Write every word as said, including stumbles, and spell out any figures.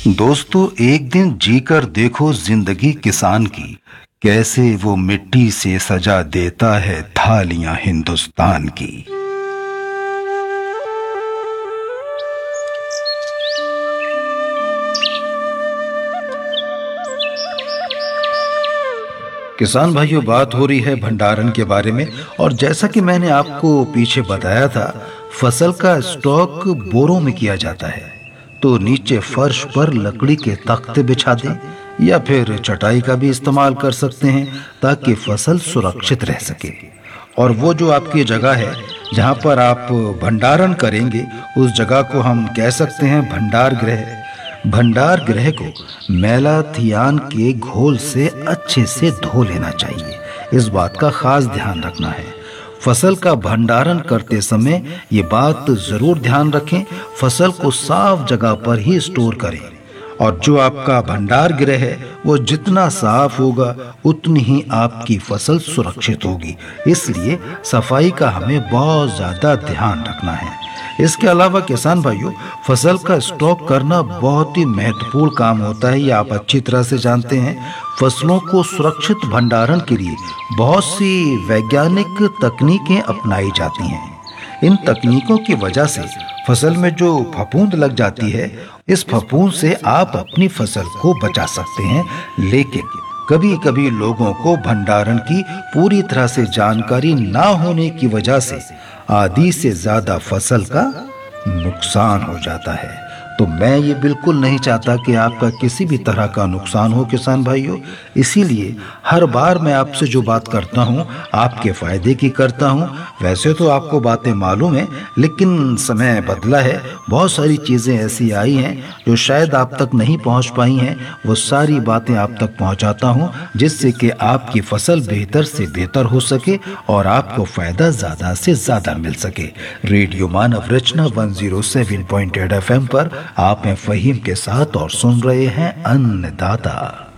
दोस्तों, एक दिन जीकर देखो जिंदगी किसान की, कैसे वो मिट्टी से सजा देता है थालियां हिंदुस्तान की। किसान भाइयों, बात हो रही है भंडारण के बारे में। और जैसा कि मैंने आपको पीछे बताया था, फसल का स्टॉक बोरों में किया जाता है। तो नीचे फर्श पर लकड़ी के तख्ते बिछा दें या फिर चटाई का भी इस्तेमाल कर सकते हैं ताकि फसल सुरक्षित रह सके। और वो जो आपकी जगह है जहां पर आप भंडारण करेंगे, उस जगह को हम कह सकते हैं भंडार गृह। भंडार गृह को मेलाथियान के घोल से अच्छे से धो लेना चाहिए। इस बात का खास ध्यान रखना है। फसल का भंडारण करते समय ये बात जरूर ध्यान रखें, फसल को साफ जगह पर ही स्टोर करें। और जो आपका भंडार गृह है वो जितना साफ होगा उतनी ही आपकी फसल सुरक्षित होगी। इसलिए सफाई का हमें बहुत ज्यादा ध्यान रखना है। इसके अलावा किसान भाइयों, फसल का स्टॉक करना बहुत ही महत्वपूर्ण काम होता है, ये आप अच्छी तरह से जानते हैं। फसलों को सुरक्षित भंडारण के लिए बहुत सी वैज्ञानिक तकनीकें अपनाई जाती हैं। इन तकनीकों की वजह से फसल में जो फफूंद लग जाती है, इस फफूंद से आप अपनी फसल को बचा सकते हैं। लेकिन कभी कभी लोगों को भंडारण की पूरी तरह से जानकारी ना होने की वजह से आधी से ज्यादा फसल का नुकसान हो जाता है। तो मैं ये बिल्कुल नहीं चाहता कि आपका किसी भी तरह का नुकसान हो किसान भाइयों। इसीलिए हर बार मैं आपसे जो बात करता हूँ आपके फायदे की करता हूँ। वैसे तो आपको बातें मालूम है, लेकिन समय बदला है, बहुत सारी चीज़ें ऐसी आई हैं जो शायद आप तक नहीं पहुँच पाई हैं। वो सारी बातें आप तक पहुँचाता हूँ जिससे कि आपकी फसल बेहतर से बेहतर हो सके और आपको फायदा ज़्यादा से ज़्यादा मिल सके। रेडियो मानव रचना one zero seven point eight F M पर आप हैं फहीम के साथ और सुन रहे हैं अन्नदाता।